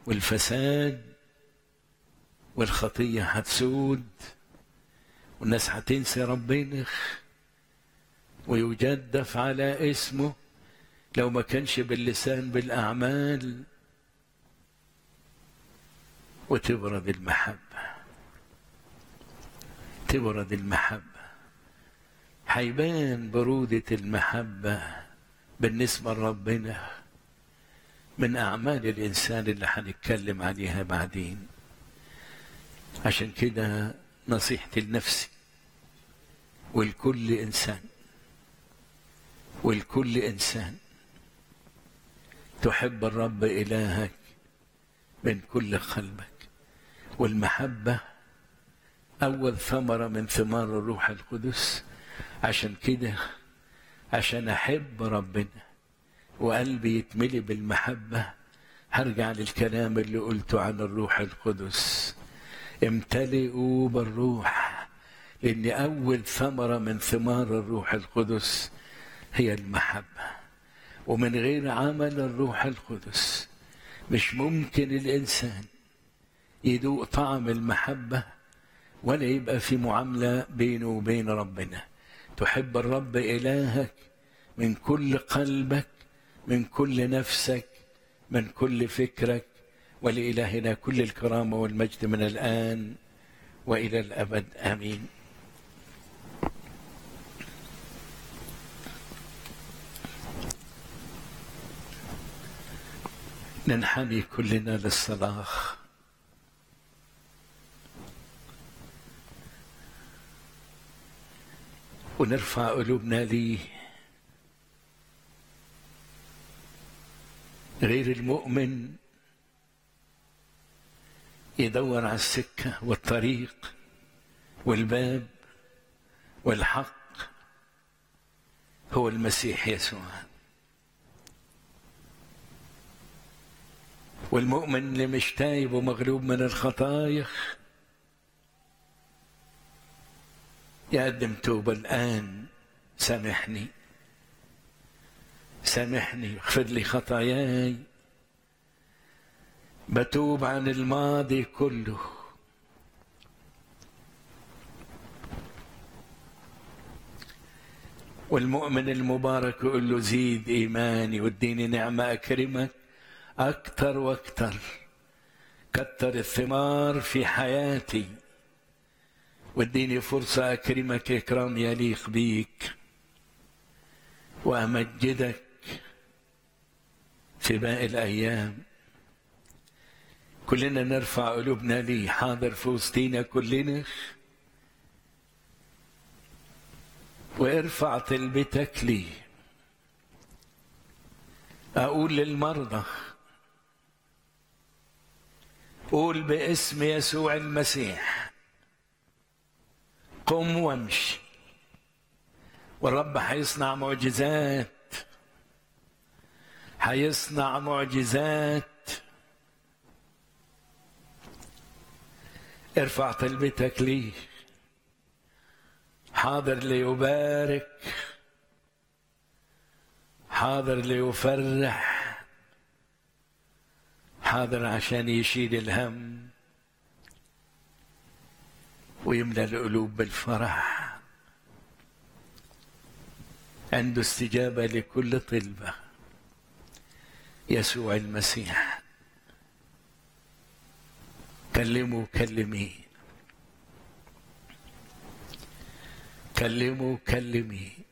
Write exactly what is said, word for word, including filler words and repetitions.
والفساد والخطية هتسود، والناس هتنسى ربنا ويجدف على اسمه لو ما كانش باللسان بالأعمال، وتبرد المحبة. تبرد المحبة، هيبان برودة المحبة بالنسبة لربنا من أعمال الإنسان اللي هنتكلم عليها بعدين. عشان كده نصيحتي لنفسي والكل إنسان والكل إنسان، تحب الرب إلهك من كل قلبك. والمحبة أول ثمرة من ثمار الروح القدس. عشان كده عشان أحب ربنا وقلبي يتملي بالمحبة، هرجع للكلام اللي قلته عن الروح القدس: امتلئوا بالروح، لأن أول ثمرة من ثمار الروح القدس هي المحبة. ومن غير عمل الروح القدس مش ممكن الإنسان يذوق طعم المحبة ولا يبقى في معاملة بينه وبين ربنا. تحب الرب إلهك من كل قلبك، من كل نفسك، من كل فكرك. ولإلهنا كل الكرامة والمجد من الآن وإلى الأبد، آمين. ننحني كلنا للصلاة ونرفع قلوبنا ليه. غير المؤمن يدور على السكة والطريق والباب والحق، هو المسيح يسوع. والمؤمن اللي مش تايب ومغلوب من الخطايا يقدم توبة الآن: سامحني سامحني اغفر لي خطاياي، بتوب عن الماضي كله. والمؤمن المبارك يقول له: زيد إيماني واديني نعمة أكرمك أكتر وأكتر، كتر الثمار في حياتي واديني فرصة أكرمك إكرام يليق بيك وأمجدك في باقي الأيام. كلنا نرفع قلوبنا ليه، حاضر في وسطينا كلنا. وارفع طلبتك ليه. أقول للمرضى: قول باسم يسوع المسيح قم وامشي، والرب هيصنع معجزات، هيصنع معجزات. ارفع طلبتك ليه. حاضر ليبارك، حاضر ليفرح، حاضر عشان يشيل الهم ويملى القلوب بالفرح. عنده استجابة لكل طلبة. يسوع المسيح كلموا كلمي، كلموا كلمي.